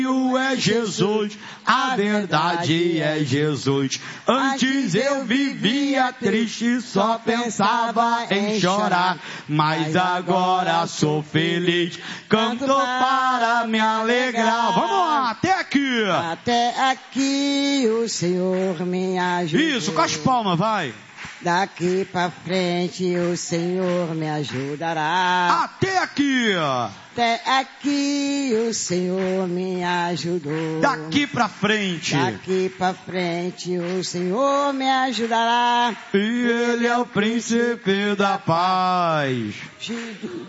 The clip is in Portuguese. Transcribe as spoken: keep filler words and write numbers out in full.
É Jesus, a verdade é Jesus. Antes eu vivia triste, só pensava em chorar, mas agora sou feliz, canto para me alegrar. Vamos lá, até aqui. Até aqui o Senhor me ajudou. Isso, com as palmas, vai. Daqui pra frente o Senhor me ajudará. Até aqui. Até aqui o Senhor me ajudou. Daqui pra frente. Daqui pra frente o Senhor me ajudará. E Ele é o príncipe da paz.